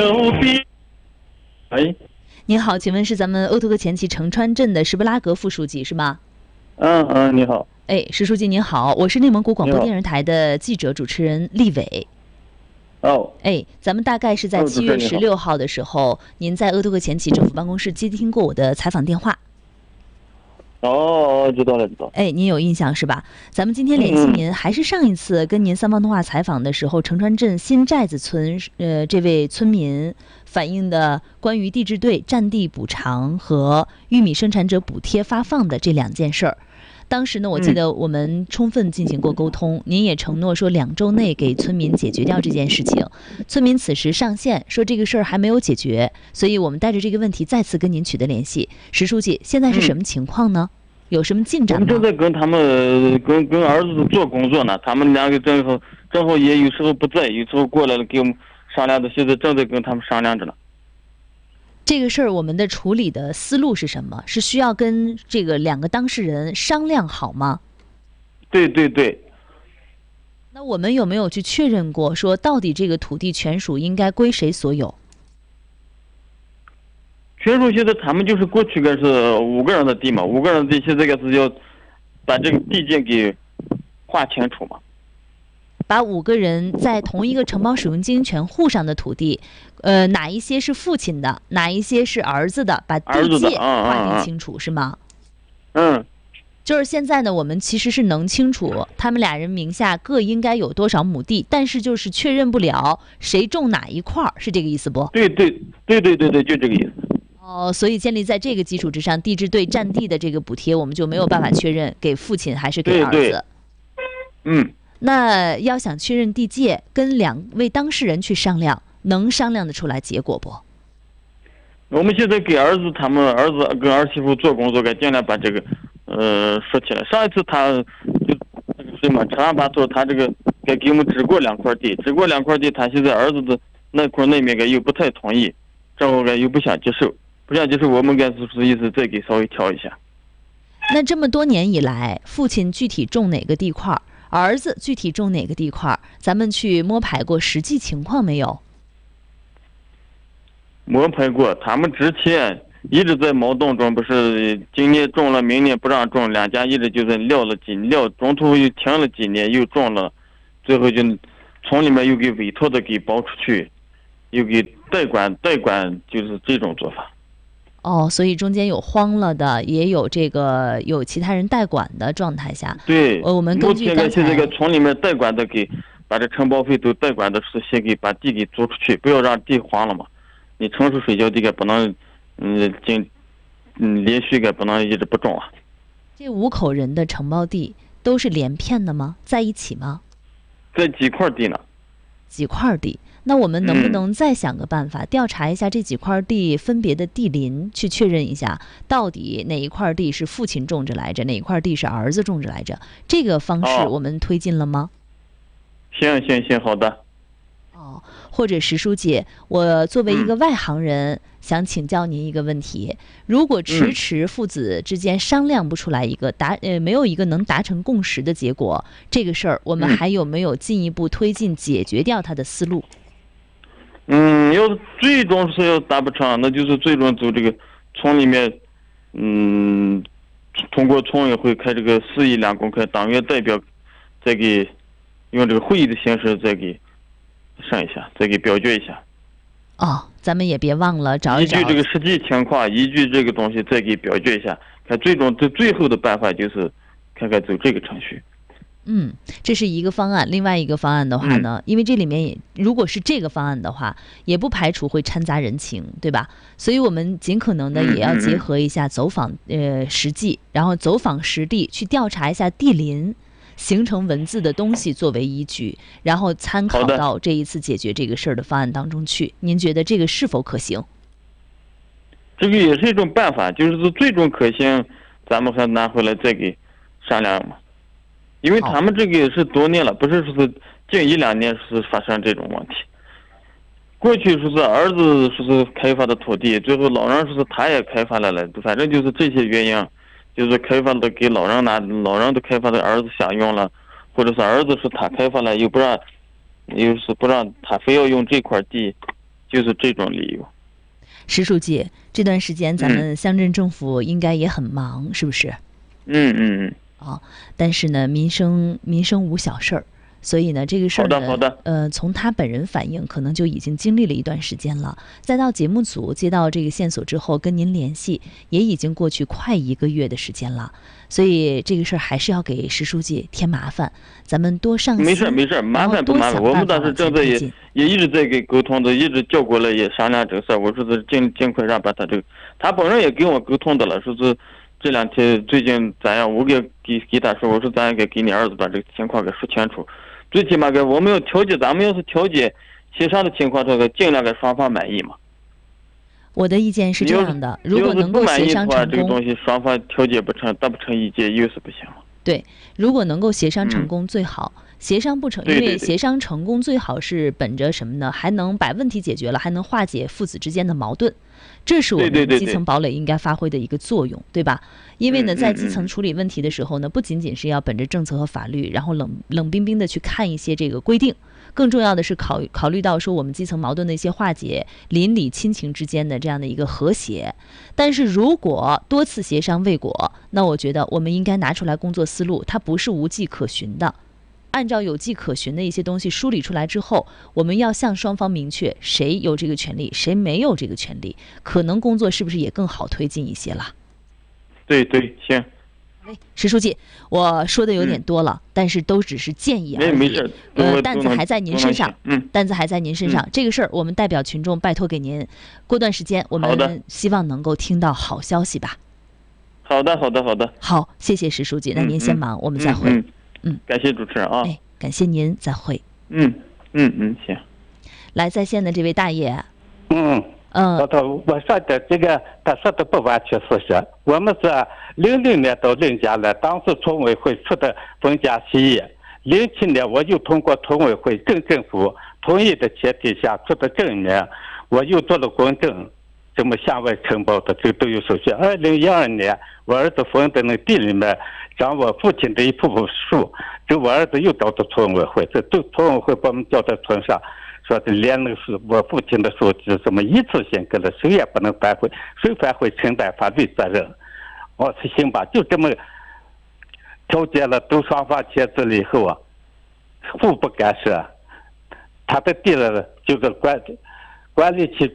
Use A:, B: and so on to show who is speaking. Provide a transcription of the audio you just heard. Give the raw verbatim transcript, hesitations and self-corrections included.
A: 有比。哎，
B: 你好，请问是咱们欧托克前旗城川镇的什布拉格副书记是吗？
A: 嗯嗯，你好。
B: 哎，石书记您好，我是内蒙古广播电视台的记者主持人厉伟。
A: 哦。
B: 哎，咱们大概是在七月十六号的时候，您在欧托克前旗政府办公室接听过我的采访电话。
A: 哦，知道了，知道了。
B: 哎，您有印象是吧？咱们今天联系您，嗯、还是上一次跟您三方通话采访的时候，城川镇新寨子村呃这位村民反映的关于地质队占地补偿和玉米生产者补贴发放的这两件事儿。当时呢，我记得我们充分进行过沟通，嗯、您也承诺说两周内给村民解决掉这件事情。村民此时上线说这个事儿还没有解决，所以我们带着这个问题再次跟您取得联系。石书记，现在是什么情况呢？嗯、有什么进展吗？
A: 我们正在跟他们跟跟儿子做工作呢，他们两个正好正好也有时候不在，有时候过来了给我们商量的，现在正在跟他们商量着呢。
B: 这个事儿我们的处理的思路是什么？是需要跟这个两个当事人商量好吗？
A: 对对对。
B: 那我们有没有去确认过，说到底这个土地权属应该归谁所有？
A: 权属现在他们就是过去个是五个人的地嘛，五个人的地现在个是要把这个地界给划清楚嘛。
B: 把五个人在同一个承包使用经营权户上的土地，呃，哪一些是父亲的，哪一些是儿子的，把地界划定清楚，是吗？
A: 嗯。
B: 就是现在呢，我们其实是能清楚他们俩人名下各应该有多少亩地，但是就是确认不了谁种哪一块儿，是这个意思不？
A: 对对对对对对，就这个意思。
B: 哦，所以建立在这个基础之上，地质队占地的这个补贴，我们就没有办法确认给父亲还是给儿子。
A: 对对。嗯。
B: 那要想确认地界，跟两位当事人去商量，能商量得出来结果不？
A: 我们现在给儿子他们儿子跟儿媳妇做工作，该尽量把这个呃说起来。上一次他就那个谁嘛，长安巴托他这个该给我们指过两块地，指过两块地，他现在儿子的那块那面该又不太同意，正好该又不想接受，不想接受，我们该是意思再给稍微调一下。
B: 那这么多年以来，父亲具体种哪个地块？儿子具体种哪个地块？咱们去摸排过实际情况没有？
A: 摸排过，他们之前一直在矛盾中，不是今年种了，明年不让种，两家一直就在撂了几撂，中途又停了几年，又种了，最后就从里面又给委托的给包出去，又给代管代管，就是这种做法。
B: 哦，所以中间有荒了的，也有这个有其他人代管的状态下。
A: 对，
B: 呃，我们根据刚才
A: 现在个从里面代管的给把这承包费都代管的是先给把地给租出去，不要让地荒了嘛。你成熟水浇地个不能，嗯，经嗯连续个不能一直不种啊。
B: 这五口人的承包地都是连片的吗？在一起吗？
A: 在几块地呢？
B: 几块地。那我们能不能再想个办法，嗯、调查一下这几块地分别的地邻，去确认一下到底哪一块地是父亲种着来着，哪一块地是儿子种着来着？这个方式我们推进了吗？
A: 哦、行行行，好的。
B: 哦，或者石书记，我作为一个外行人，嗯、想请教您一个问题：如果迟迟父子之间商量不出来一个达呃没有一个能达成共识的结果，这个事儿我们还有没有进一步推进解决掉它的思路？
A: 嗯，要最终是要达不成，那就是最终走这个村里面，嗯，通过村委会开这个市议两公开，党员代表再给用这个会议的形式再给上一下，再给表决一下。
B: 哦，咱们也别忘了找一找，
A: 依据这个实际情况，依据这个东西再给表决一下，看最终最最后的办法就是看看走这个程序。
B: 嗯，这是一个方案。另外一个方案的话呢，嗯、因为这里面也如果是这个方案的话，也不排除会掺杂人情，对吧？所以我们尽可能的也要结合一下走访呃实际，然后走访实地去调查一下地邻，形成文字的东西作为依据，然后参考到这一次解决这个事儿的方案当中去。您觉得这个是否可行？
A: 这个也是一种办法，就是最终可行，咱们还拿回来再给商量嘛。因为他们这个也是多年了，不是说是近一两年是发生这种问题。过去说是儿子说是开发的土地，最后老人说是他也开发了了，反正就是这些原因，就是开发的给老人拿，老人都开发的儿子享用了，或者是儿子说他开发了又不让，又是不让他非要用这块地， 就是这种理由。
B: 石书记，这段时间咱们乡镇政府应该也很忙，嗯、是不是？
A: 嗯嗯嗯。
B: 哦，但是呢，民生民生无小事儿，所以呢，这个事儿呢，
A: 好的好的，
B: 呃，从他本人反映，可能就已经经历了一段时间了。再到节目组接到这个线索之后，跟您联系，也已经过去快一个月的时间了。所以这个事儿还是要给石书记添麻烦，咱们多上心。
A: 没事没事，麻烦不麻烦，我们当时正在也也一直在给沟通的，一直叫过来也商量这个事儿。我说是尽尽快让把他这个，他本人也跟我沟通的了，说是。这两天最近咱样，我给给给他说，我说咱给给你儿子把这个情况给说清楚，最起码给我们要调解，咱们要是调解协商的情况，这个尽量给双方满意嘛。
B: 我的意见是这样的，如果能够协商成功，
A: 这个东西双方调解不成，达不成意见，又是不行了。
B: 对，如果能够协商成功最好。嗯，协商不成，因为协商成功最好是本着什么呢？还能把问题解决了，还能化解父子之间的矛盾，这是我们基层堡垒应该发挥的一个作用，对吧？因为呢，在基层处理问题的时候呢，不仅仅是要本着政策和法律，然后冷冷冰冰的去看一些这个规定，更重要的是考考虑到说我们基层矛盾的一些化解，邻里亲情之间的这样的一个和谐。但是如果多次协商未果，那我觉得我们应该拿出来工作思路，它不是无迹可循的。按照有迹可循的一些东西梳理出来之后，我们要向双方明确谁有这个权利，谁没有这个权利，可能工作是不是也更好推进一些了？
A: 对对，行。
B: 石书记，我说的有点多了，嗯、但是都只是建议而已。
A: 没事，
B: 呃，担子还在您身上，
A: 嗯，
B: 担子还在您身上。
A: 嗯、
B: 这个事儿，我们代表群众拜托给您。过段时间，我们希望能够听到好消息吧。
A: 好的，好的，好的。
B: 好，谢谢石书记，那您先忙，
A: 嗯、
B: 我们再会。
A: 嗯。嗯
B: 嗯，
A: 感谢主持人啊！
B: 哎，感谢您，再会。
A: 嗯嗯嗯，行。
B: 来，在线的这位大爷。
C: 嗯嗯，我说我说的这个，他说的不完全是实。我们是零零年到领家了，当时村委会出的分家协议。零七年我又通过村委会镇政府同意的前提下出的证明，我又做了公证，这么向外呈报的，这都有手续。二零一二年，我儿子分的那地里面。长我父亲的一部分树，这我儿子又到的村委会，这都村委会把我们叫到村上，说是连那个是我父亲的树就这么一次性给了，谁也不能反悔，谁反悔承担法律责任。我是行吧，就这么调解了，都双方签字了以后啊，互不干涉，他的地了就是管管理起。